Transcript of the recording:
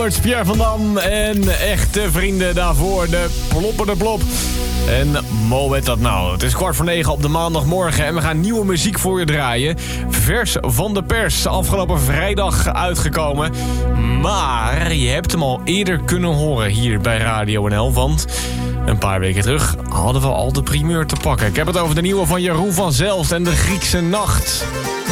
Pierre van Dam en echte vrienden daarvoor, de Plopper de Plop. En Mo met dat nou. Het is 8:45 op de maandagmorgen en we gaan nieuwe muziek voor je draaien. Vers van de pers, afgelopen vrijdag uitgekomen. Maar je hebt hem al eerder kunnen horen hier bij Radio NL, want een paar weken terug hadden we al de primeur te pakken. Ik heb het over de nieuwe van Jeroen van Zelst en de Griekse Nacht.